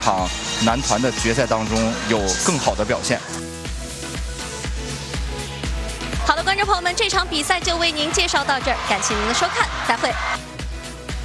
场男团的决赛当中有更好的表现。 好的，观众朋友们，这场比赛就为您介绍到这儿，感谢您的收看，再会。